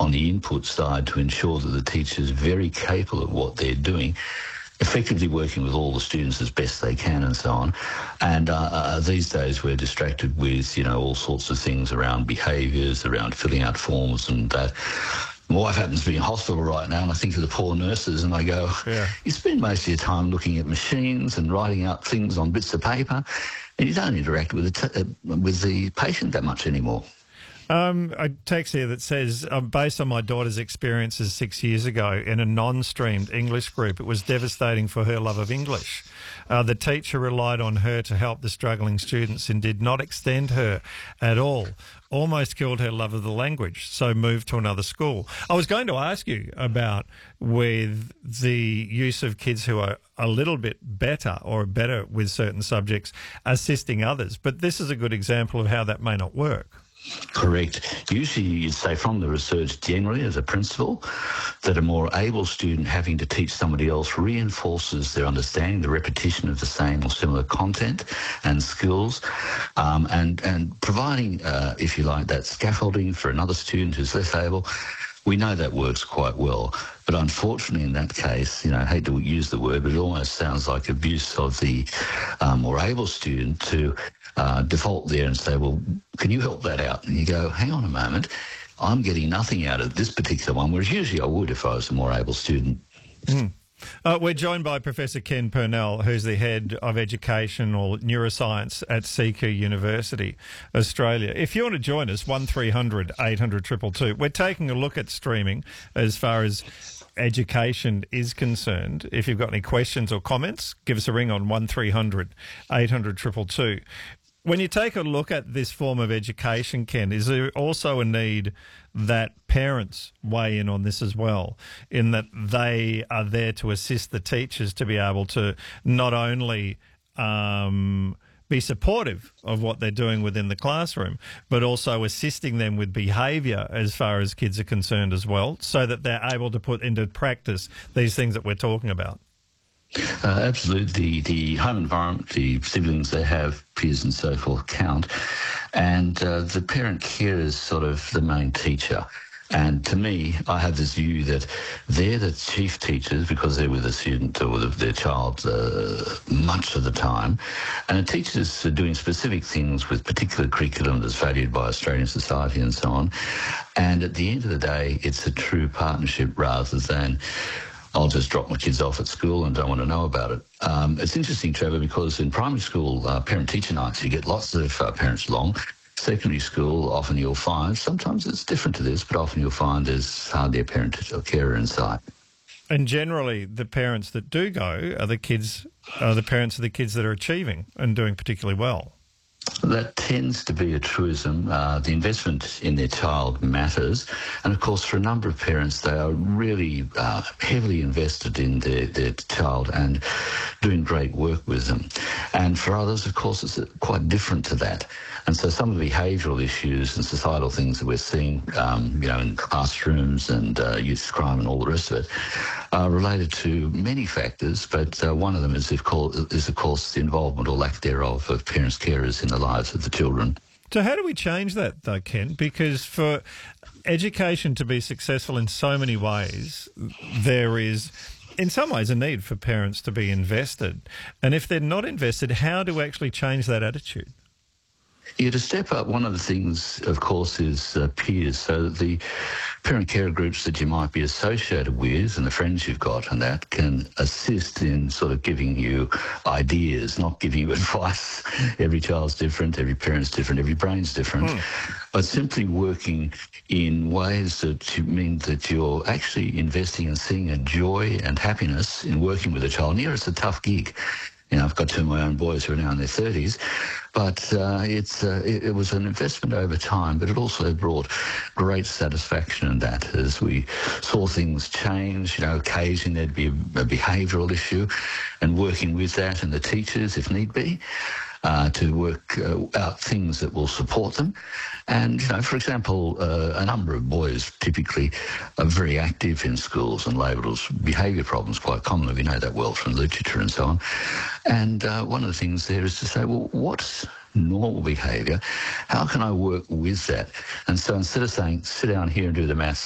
on the input side to ensure that the teacher is very capable of what they're doing, effectively working with all the students as best they can and so on. And these days we're distracted with, all sorts of things around behaviours, around filling out forms and that. My wife happens to be in hospital right now, and I think of the poor nurses, and I go, You spend most of your time looking at machines and writing out things on bits of paper, and you don't interact with the patient that much anymore. A text here that says, based on my daughter's experiences 6 years ago in a non-streamed English group, it was devastating for her love of English. The teacher relied on her to help the struggling students and did not extend her at all. Almost killed her love of the language, so moved to another school. I was going to ask you about with the use of kids who are a little bit better or better with certain subjects, assisting others. But this is a good example of how that may not work. Correct. Usually you'd say from the research generally as a principle that a more able student having to teach somebody else reinforces their understanding, the repetition of the same or similar content and skills, and providing, if you like, that scaffolding for another student who's less able. We know that works quite well, but unfortunately in that case, I hate to use the word, but it almost sounds like abuse of the more able student to default there and say, well, can you help that out? And you go, hang on a moment, I'm getting nothing out of this particular one, whereas usually I would if I was a more able student. We're joined by Professor Ken Purnell, who's the Head of Education or Neuroscience at CQ University, Australia. If you want to join us, 1300 800 222. We're taking a look at streaming as far as education is concerned. If you've got any questions or comments, give us a ring on 1300 800 222. When you take a look at this form of education, Ken, is there also a need that parents weigh in on this as well, in that they are there to assist the teachers to be able to not only be supportive of what they're doing within the classroom, but also assisting them with behaviour as far as kids are concerned as well, so that they're able to put into practice these things that we're talking about? Absolutely. The home environment, the siblings they have, peers and so forth count. And the parent care is sort of the main teacher. And to me, I have this view that they're the chief teachers because they're with a student or with their child much of the time. And the teachers are doing specific things with particular curriculum that's valued by Australian society and so on. And at the end of the day, it's a true partnership rather than I'll just drop my kids off at school and don't want to know about it. It's interesting, Trevor, because in primary school, parent-teacher nights, you get lots of parents along. Secondary school, often you'll find, sometimes it's different to this, but often you'll find there's hardly a parent or carer in sight. And generally, the parents that do go are the parents of the kids that are achieving and doing particularly well. That tends to be a truism. The investment in their child matters. And, of course, for a number of parents, they are really heavily invested in their child and doing great work with them. And for others, of course, it's quite different to that. And so some of the behavioural issues and societal things that we're seeing, in classrooms and youth crime and all the rest of it, are related to many factors, but one of them is, of course, the involvement or lack thereof of parents, carers in the lives of the children. So how do we change that, though, Ken? Because for education to be successful in so many ways, there is, in some ways, a need for parents to be invested. And if they're not invested, how do we actually change that attitude? Yeah, to step up, one of the things, of course, is peers. So the parent-carer groups that you might be associated with and the friends you've got and that can assist in sort of giving you ideas, not giving you advice. Every child's different, every parent's different, every brain's different. But simply working in ways that mean that you're actually investing and seeing a joy and happiness in working with a child. And it's a tough gig. I've got two of my own boys who are now in their 30s, but it was an investment over time, but it also brought great satisfaction in that as we saw things change. Occasionally there'd be a behavioural issue and working with that and the teachers, if need be, to work out things that will support them. And, for example, a number of boys typically are very active in schools and labelled as behaviour problems quite commonly. We know that well from literature and so on. And one of the things there is to say, well, what's normal behaviour? How can I work with that? And so instead of saying, sit down here and do the maths